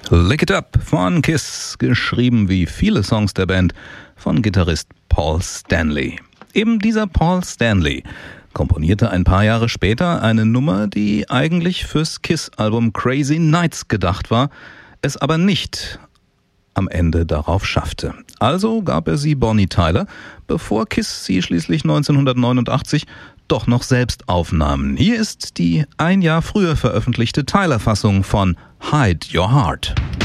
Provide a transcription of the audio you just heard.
Lick It Up von Kiss, geschrieben wie viele Songs der Band von Gitarrist Paul Stanley. Eben dieser Paul Stanley komponierte ein paar Jahre später eine Nummer, die eigentlich fürs Kiss-Album Crazy Nights gedacht war, es aber nicht am Ende darauf schaffte. Also gab er sie Bonnie Tyler, bevor Kiss sie schließlich 1989 doch noch selbst aufnahmen. Hier ist die ein Jahr früher veröffentlichte Tyler-Fassung von Hide Your Heart.